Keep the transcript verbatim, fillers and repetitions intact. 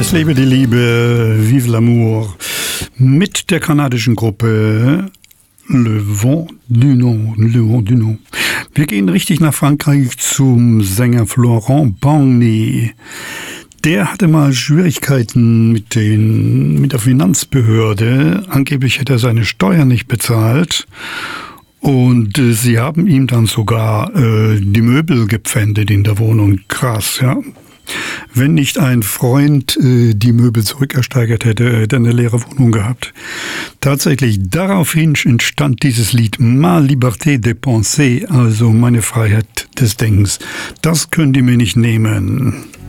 Es lebe die Liebe, vive l'amour, mit der kanadischen Gruppe Le Vent du Nord, Le Vent du Nord. Wir gehen richtig nach Frankreich zum Sänger Florent Pagny. Der hatte mal Schwierigkeiten mit, den, mit der Finanzbehörde. Angeblich hätte er seine Steuern nicht bezahlt. Und äh, sie haben ihm dann sogar äh, die Möbel gepfändet in der Wohnung. Krass, ja. Wenn nicht ein Freund äh, die Möbel zurückersteigert hätte, hätte er eine leere Wohnung gehabt. Tatsächlich daraufhin entstand dieses Lied Ma Liberté de Penser, also meine Freiheit des Denkens. Das könnt ihr mir nicht nehmen.